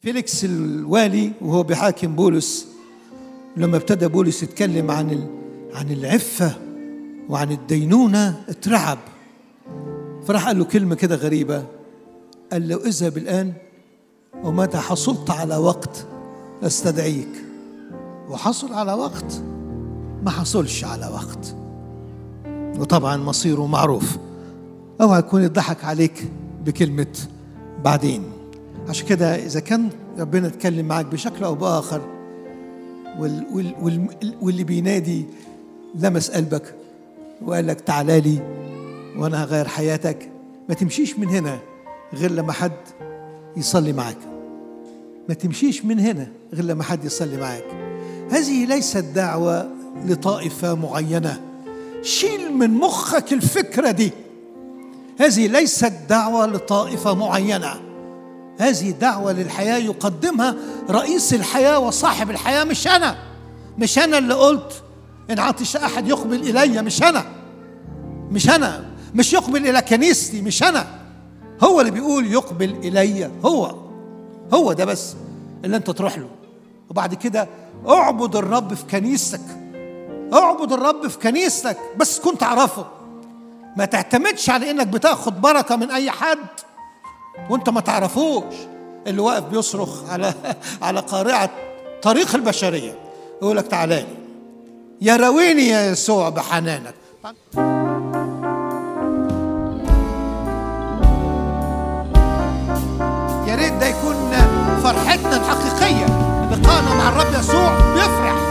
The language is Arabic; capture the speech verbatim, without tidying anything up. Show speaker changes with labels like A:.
A: فيليكس الوالي وهو بيحاكم بولس، لما ابتدى بولس يتكلم عن عن العفة وعن الدينونة اترعب، فراح قال له كلمة كده غريبة، قال له اذهب الآن ومتى حصلت على وقت استدعيك. وحصل على وقت؟ ما حصلش على وقت، وطبعا مصيره معروف. اوعى يكون يضحك عليك بكلمة بعدين. عشان كده إذا كان ربنا اتكلم معاك بشكل أو بآخر وال وال وال واللي بينادي لمس قلبك وقال لك تعالى لي وأنا هغير حياتك، ما تمشيش من هنا غير لما حد يصلي معاك. ما تمشيش من هنا غير لما حد يصلي معاك. هذه ليست دعوة لطائفة معينة، شيل من مخك الفكرة دي. هذه ليست دعوة لطائفة معينة، هذه دعوة للحياة يقدمها رئيس الحياة وصاحب الحياة، مش أنا. مش أنا اللي قلت إن عطش أحد يقبل إلي، مش أنا مش أنا مش يقبل إلى كنيستي، مش أنا. هو اللي بيقول يقبل إلي، هو هو ده بس اللي أنت تروح له. وبعد كده اعبد الرب في كنيستك، اعبد الرب في كنيستك، بس كنت تعرفه. ما تعتمدش على إنك بتاخد بركة من أي حد وانت ما تعرفوش. اللي واقف بيصرخ على على قارعة طريق البشرية يقول لك تعالى لي، يا راويني يا يسوع بحنانك. يا ريت ده يكون فرحتنا الحقيقية، لقاءنا مع الرب يسوع بيفرح.